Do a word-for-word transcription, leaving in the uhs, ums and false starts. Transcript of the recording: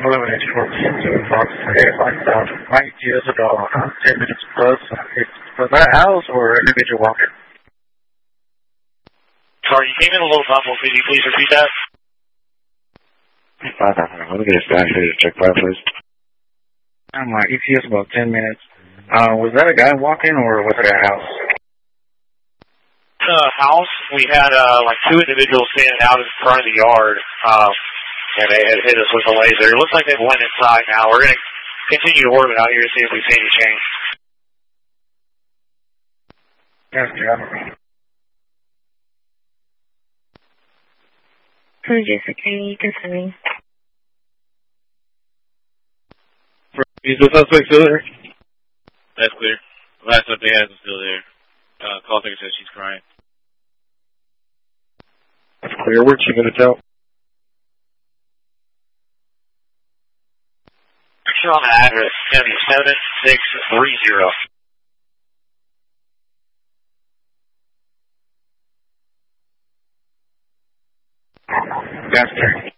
eleven H four seven Fox, eight five nine years ago, ten minutes plus. Was that a house or an individual walker? Sorry, you came in a little muffled. Could you please repeat that? Let me get a staff here to check that, please. I'm like, E T S about ten minutes. Uh, was that a guy walking or was it a house? Uh, house. We had, uh, like two individuals standing out in front of the yard, um, and they had hit us with a laser. It looks like they went inside now. We're going to continue to orbit out here to see if we see any change. Yes, John. Who's Jessica? Confirming. Is the suspect still there? That's clear. Last update has him still there. Uh, call taker says she's crying. That's clear. Where'd she going to tell? She's on the address seven six three zero. Yes, sir.